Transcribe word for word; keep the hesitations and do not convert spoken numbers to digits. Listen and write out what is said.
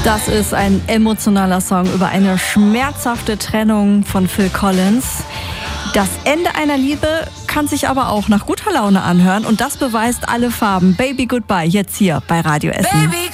Das ist ein emotionaler Song über eine schmerzhafte Trennung von Phil Collins. Das Ende einer Liebe kann sich aber auch nach guter Laune anhören und das beweist Alle Farben. Baby Goodbye, jetzt hier bei Radio Essen. Baby.